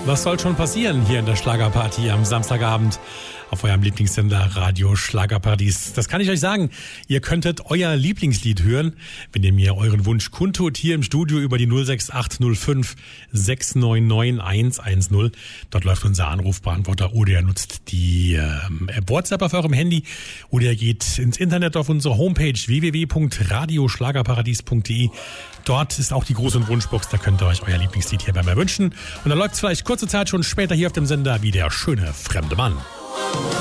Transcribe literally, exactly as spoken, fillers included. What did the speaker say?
Was soll schon passieren hier in der Schlagerparty am Samstagabend auf eurem Lieblingssender Radio Schlagerparadies? Das kann ich euch sagen. Ihr könntet euer Lieblingslied hören, wenn ihr mir euren Wunsch kundtut hier im Studio über die null sechs acht null fünf sechs neun neun eins eins null. Dort läuft unser Anrufbeantworter oder ihr nutzt die äh, App WhatsApp auf eurem Handy oder ihr geht ins Internet auf unsere Homepage w w w punkt radio schlagerparadies punkt de. Dort ist auch die Gruß- und Wunschbox, da könnt ihr euch euer Lieblingslied hier bei mir wünschen. Und dann läuft es vielleicht kurze Zeit schon später hier auf dem Sender wie der schöne fremde Mann.